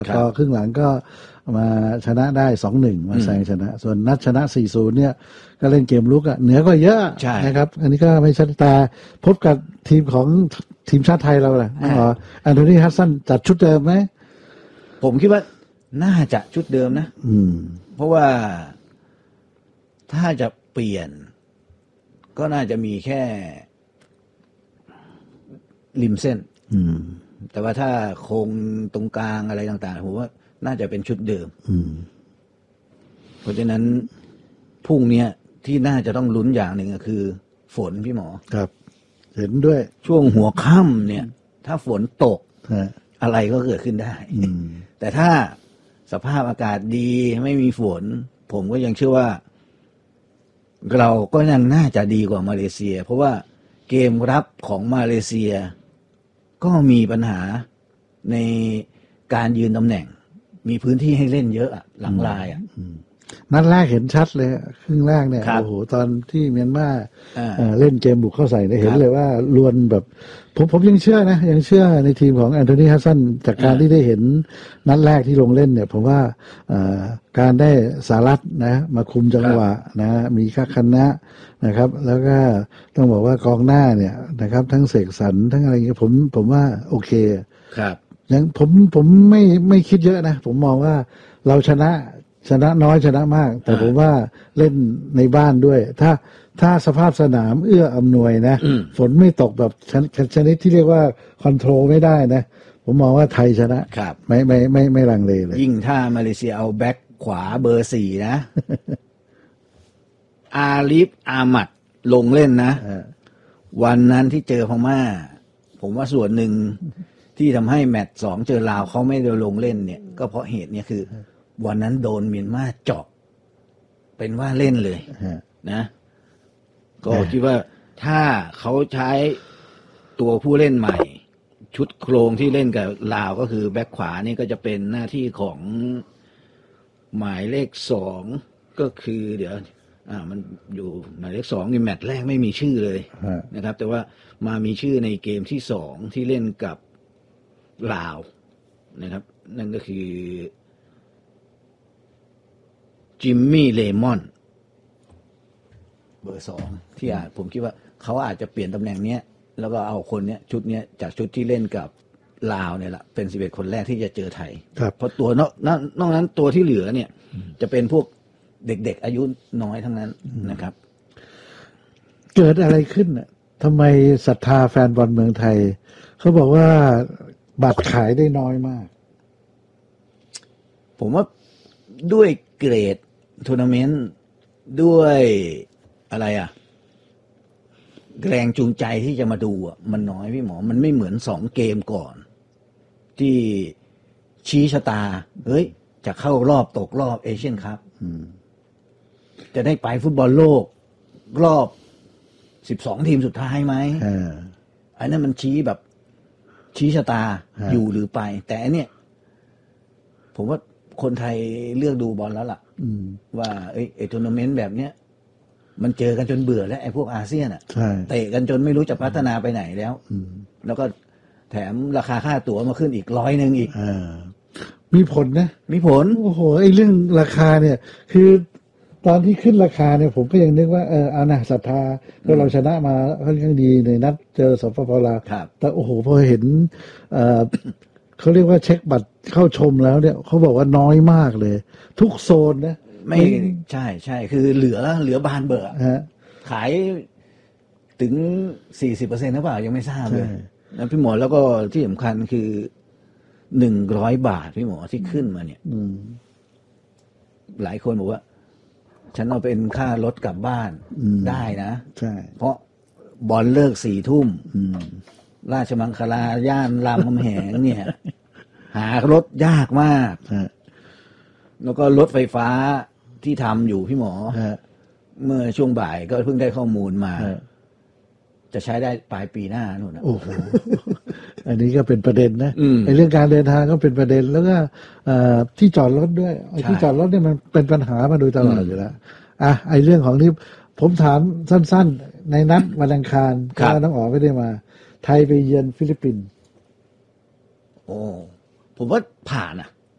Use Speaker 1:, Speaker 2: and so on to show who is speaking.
Speaker 1: พอครึ่งหลังก็มาชนะได้ 2-1 มาแซงชนะส่วนนัดชนะ 4-0 เนี่ยก็เล่นเกมลุกเหนือกว่าเยอะนะครับอันนี้ก็ไม่ชัดตาพบกับทีมของทีมชาติไทยเราแหละแอนโทนีฮัสซันจัดชุดเดิมไหม
Speaker 2: ผมคิดว่าน่าจะชุดเดิมนะเพราะว่าถ้าจะเปลี่ยนก็น่าจะมีแค่ริมเส้นแต่ว่าถ้าโครงตรงกลางอะไรต่างๆผมว่าน่าจะเป็นชุดเดิมเพราะฉะนั้นพรุ่งนี้ที่น่าจะต้องลุ้นอย่างหนึ่งก็คือฝนพี่หมอ
Speaker 1: ครับเห็นด้วย
Speaker 2: ช่วงหัวค่ำเนี่ยถ้าฝนตกอะไรก็เกิดขึ้นได้แต่ถ้าสภาพอากาศดีไม่มีฝนผมก็ยังเชื่อว่าเราก็ยังน่าจะดีกว่ามาเลเซียเพราะว่าเกมรับของมาเลเซียก็มีปัญหาในการยืนตำแหน่งมีพื้นที่ให้เล่นเยอะหลังลาย
Speaker 1: นัดแรกเห็นชัดเลยครึ่งแรกเนี่ยโอ้โหตอนที่เมียนมาเล่นเกมบุกเข้าใส่เนี่ยเห็นเลยว่าลวนแบบผมยังเชื่อนะยังเชื่อในทีมของแอนโทนีฮัสซันจากการที่ได้เห็นนัดแรกที่ลงเล่นเนี่ยผมว่าการได้สารัตนะมาคุมจังหวะนะมีค่าคณะนะครับแล้วก็ต้องบอกว่ากองหน้าเนี่ยนะครับทั้งเสกสรรทั้งอะไรเงี้ยผมว่าโอเค
Speaker 2: ครับ
Speaker 1: ยังผมไม่คิดเยอะนะผมมองว่าเราชนะน้อยชนะมากแต่ผมว่าเล่นในบ้านด้วยถ้าสภาพสนามเอื้ออำนวยนะฝนไม่ตกแบบชนิดที่เรียกว่าคอนโทรลไม่ได้นะผมมองว่าไทยชนะครับไม่ลังเลเลย
Speaker 2: ยิ่งถ้ามาเลเซียเอาแบ็คขวาเบอร์ 4นะอาลิฟอามัดลงเล่นนะวันนั้นที่เจอพม่าผมว่าส่วนหนึ่งที่ทำให้แมตช์2เจอลาวเขาไม่ได้ลงเล่นเนี่ยก็เพราะเหตุเนี่ยคือวันนั้นโดนเมียนมาเจาะเป็นว่าเล่นเลยนะก็คิดว่าถ้าเขาใช้ตัวผู้เล่นใหม่ชุดโครงที่เล่นกับลาวก็คือแบ็คขวานี่ก็จะเป็นหน้าที่ของหมายเลข2ก็คือเดี๋ยวมันอยู่หมายเลข2ในแมตช์แรกไม่มีชื่อเลยนะครับแต่ว่ามามีชื่อในเกมที่2ที่เล่นกับลาวนะครับนั่นก็คือจิมมี่เลมอนเบอร์2ที่ผมคิดว่าเขาอาจจะเปลี่ยนตำแหน่งเนี้ยแล้วก็เอาคนเนี้ยชุดเนี้ยจากชุดที่เล่นกับลาวเนี่ยแหละเป็น11คนแรกที่จะเจอไทยเพราะตัวนอกนั้นตัวที่เหลือเนี่ยจะเป็นพวกเด็กๆอายุน้อยทั้งนั้นนะครับ
Speaker 1: เกิดอะไรขึ้นน่ะทำไมศรัทธาแฟนบอลเมืองไทยเขาบอกว่าบัตรขายได้น้อยมาก
Speaker 2: ผมว่าด้วยเกรดทัวร์นาเมนต์ด้วยอะไรแรงจูงใจที่จะมาดูมันน้อยพี่หมอมันไม่เหมือน2เกมก่อนที่ชี้ชะตาเฮ้ยจะเข้ารอบตกรอบเอเชียนคัพจะได้ไปฟุตบอลโลกรอบ12ทีมสุดท้ายไหมอันนั้นมันชี้แบบชี้ชะตาอยู่หรือไปแต่อันเนี้ยผมว่าคนไทยเลือกดูบอลแล้วล่ะว่าไอ้ทัวร์นาเมนต์แบบเนี้ยมันเจอกันจนเบื่อแล้วไอ้พวกอาเซียนเตะกันจนไม่รู้จะพัฒนาไปไหนแล้วแล้วก็แถมราคาค่าตั๋วมาขึ้นอีก100อีก
Speaker 1: มีผลนะ
Speaker 2: มีผล
Speaker 1: โอ้โหไอ้เรื่องราคาเนี่ยคือตอนที่ขึ้นราคาเนี่ยผมก็ยังนึกว่าเอานะศรัทธาก็เราชนะมาค่อนข้างดีในนัดเจอสปป.ลาวแต่โอ้โหพอเห็นเขาเรียกว่าเช็คบัตรเข้าชมแล้วเนี่ยเขาบอกว่าน้อยมากเลยทุกโซนนะ
Speaker 2: ไม่ใช่คือเหลือบานเบอร์ขายถึง 40% หรือเปล่ายังไม่ทราบเลยนะพี่หมอแล้วก็ที่สำคัญคือ100 บาทพี่หมอที่ขึ้นมาเนี่ยหลายคนบอกว่าฉันเอาเป็นค่ารถกลับบ้านได้นะ
Speaker 1: ใช่
Speaker 2: เพราะบอลเลิก 4 ทุ่มราชมังคลาย่านรามคำแหงเนี่ยหารถยากมากแล้วก็รถไฟฟ้าที่ทำอยู่พี่หมอเมื่อช่วงบ่ายก็เพิ่งได้ข้อมูลมาจะใช้ได้ปลายปีหน้านู่นนะ
Speaker 1: โอ้โหอันนี้ก็เป็นประเด็นนะในเรื่องการเดินทางก็เป็นประเด็นแล้วก็ที่จอดรถด้วยที่จอดรถเนี่ยมันเป็นปัญหามาโดยตลอดอยู่แล้วไอ้เรื่องของนี้ผมถามสั้นๆในนัดวันอังคารก็น้องอ๋อไม่ได้มาไทยไปเยือนฟิลิปปินส์
Speaker 2: โอ้ผมว่าผ่าน